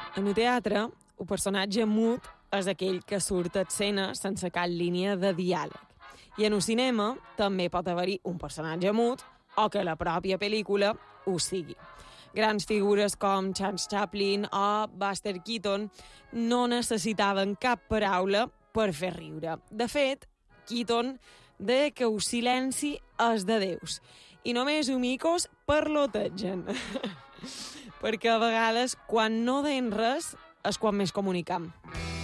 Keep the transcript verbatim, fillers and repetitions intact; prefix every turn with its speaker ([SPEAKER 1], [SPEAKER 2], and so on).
[SPEAKER 1] En el teatre, el personatge mut és aquell que surt a escena sense cap línia de diàleg. I en el cinema també pot haver-hi un personatge mut o que la pròpia pel·lícula ho sigui. Grans figures com Charles Chaplin o Buster Keaton no necessitaven cap paraula per fer riure. De fet, Keaton deia que el silenci és de Déus i només els micos parlotegen. Perquè a vegades, quan no deien res, és quan més comunicam.